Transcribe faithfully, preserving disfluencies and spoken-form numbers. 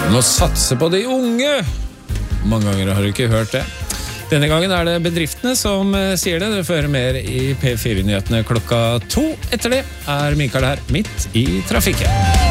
Må satse på de unge. Mange ganger har du ikke hørt det. Denne gangen er det bedriftene som sier det. Dere får høre mer i P fire-nyhetene klokka to. Etter det er Mikael her, midt i trafikken.